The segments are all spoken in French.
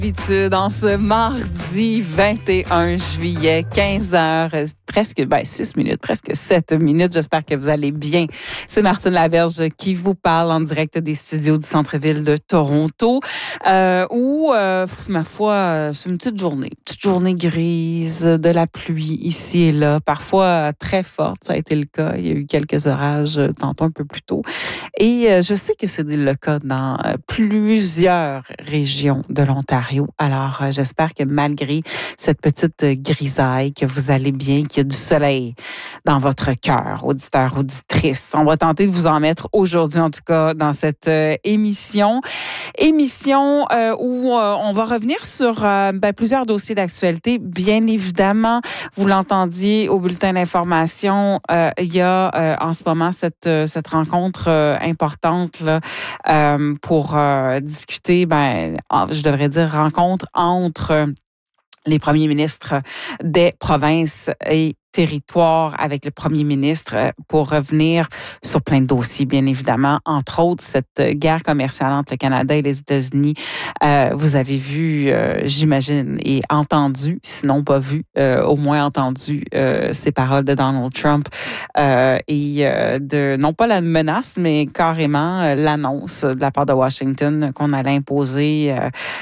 Habitude en ce mardi 21 juillet, 15h, presque 6 minutes, presque 7 minutes. J'espère que vous allez bien. C'est Martine Laverge qui vous parle en direct des studios du centre-ville de Toronto, où, ma foi, c'est une petite journée grise, de la pluie ici et là, parfois très forte. Ça a été le cas. Il y a eu quelques orages tantôt un peu plus tôt. Et je sais que c'est le cas dans plusieurs régions de l'Ontario. Alors, j'espère que malgré cette petite grisaille, que vous allez bien, qu'il y a du soleil dans votre cœur, auditeurs, auditrices. On va tenter de vous en mettre aujourd'hui, en tout cas, dans cette émission. Émission où on va revenir sur plusieurs dossiers d'actualité. Bien évidemment, vous l'entendiez au bulletin d'information, il y a en ce moment cette rencontre importante là, pour discuter, je devrais dire rencontre entre les premiers ministres des provinces et territoire avec le premier ministre pour revenir sur plein de dossiers, bien évidemment. Entre autres, cette guerre commerciale entre le Canada et les États-Unis. Vous avez vu, j'imagine, et entendu, sinon pas vu, au moins entendu ces paroles de Donald Trump et de, non pas la menace, mais carrément l'annonce de la part de Washington qu'on allait imposer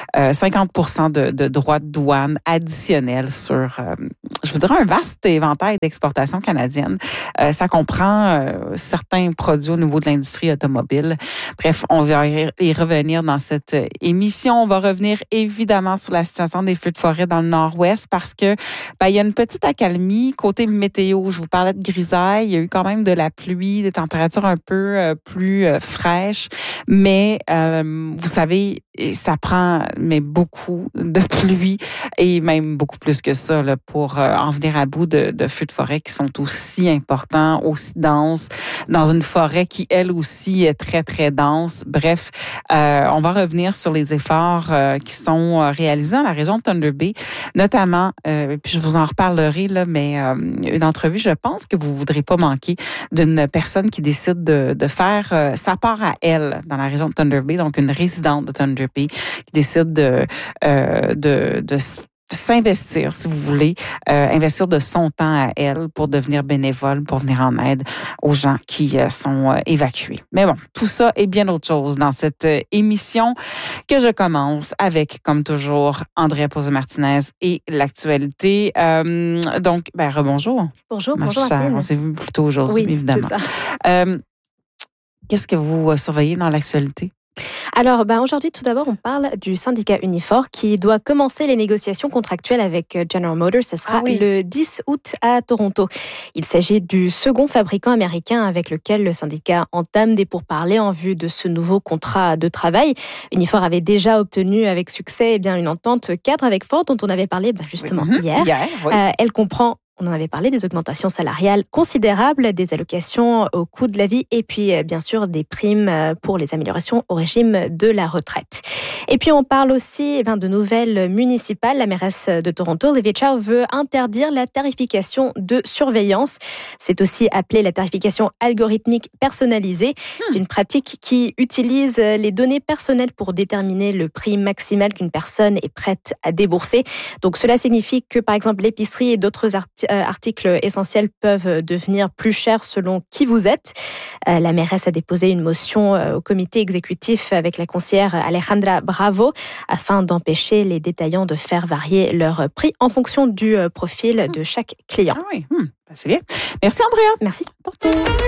50% de droits de douane additionnels sur, je vous dirais, un vaste éventail d'exportation canadienne. Ça comprend certains produits au niveau de l'industrie automobile. Bref, on va y revenir dans cette émission. On va revenir évidemment sur la situation des feux de forêt dans le nord-ouest parce que il y a une petite accalmie côté météo. Je vous parlais de grisaille. Il y a eu quand même de la pluie, des températures un peu plus fraîches. Mais vous savez, ça prend beaucoup de pluie et même beaucoup plus que ça là, pour en venir à bout de feux de forêt qui sont aussi importants, aussi denses, dans une forêt qui, elle aussi, est très, très dense. Bref, on va revenir sur les efforts qui sont réalisés dans la région de Thunder Bay, notamment, puis je vous en reparlerai, là, mais une entrevue, je pense que vous ne voudrez pas manquer d'une personne qui décide de faire sa part à elle dans la région de Thunder Bay, donc une résidente de Thunder Bay qui décide de s'investir, si vous voulez, investir de son temps à elle pour devenir bénévole, pour venir en aide aux gens qui sont évacués. Mais bon, tout ça et bien d'autres choses dans cette émission que je commence avec, comme toujours, Andrea Pozzo-Martinez et l'actualité. Donc, rebonjour. Bonjour Martine. On s'est vu plus tôt aujourd'hui, oui, évidemment. C'est ça. Qu'est-ce que vous surveillez dans l'actualité? Alors, aujourd'hui, tout d'abord, on parle du syndicat Unifor qui doit commencer les négociations contractuelles avec General Motors. Ce sera le 10 août à Toronto. Il s'agit du second fabricant américain avec lequel le syndicat entame des pourparlers en vue de ce nouveau contrat de travail. Unifor avait déjà obtenu avec succès une entente cadre avec Ford dont on avait parlé justement hier. Elle comprend, on en avait parlé, des augmentations salariales considérables, des allocations au coût de la vie et puis bien sûr des primes pour les améliorations au régime de la retraite. Et puis on parle aussi de nouvelles municipales. La mairesse de Toronto, Olivia Chow, veut interdire la tarification de surveillance. C'est aussi appelé la tarification algorithmique personnalisée. C'est une pratique qui utilise les données personnelles pour déterminer le prix maximal qu'une personne est prête à débourser. Donc cela signifie que par exemple l'épicerie et d'autres articles essentiels peuvent devenir plus chers selon qui vous êtes. La mairesse a déposé une motion au comité exécutif avec la conseillère Alejandra Bravo afin d'empêcher les détaillants de faire varier leur prix en fonction du profil de chaque client. Ah oui, c'est bien. Merci Andrea. Merci.